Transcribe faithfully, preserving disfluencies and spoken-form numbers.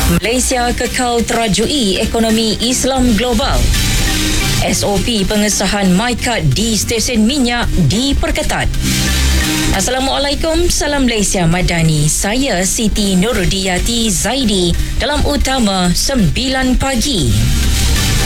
Malaysia kekal terajui ekonomi Islam global. S O P pengesahan MyCard di stesen minyak diperketat. Assalamualaikum, salam Malaysia Madani. Saya Siti Nurudiyati Zaidi dalam Utama sembilan pagi.